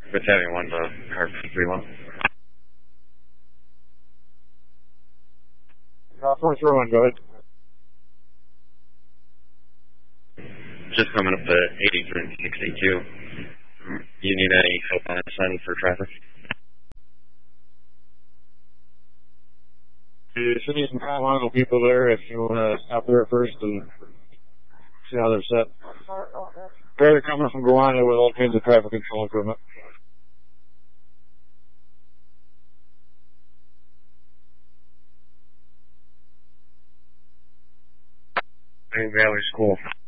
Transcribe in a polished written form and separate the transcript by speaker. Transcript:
Speaker 1: Battalion 1 to Hartford 3-1.
Speaker 2: Force 1, go ahead.
Speaker 1: Just coming up to 8362. You need any help on this end for traffic?
Speaker 2: You should need some local people there if you want to stop there first and see how they're set. They're coming from Gowanus with all kinds of traffic control equipment.
Speaker 1: Green Valley School.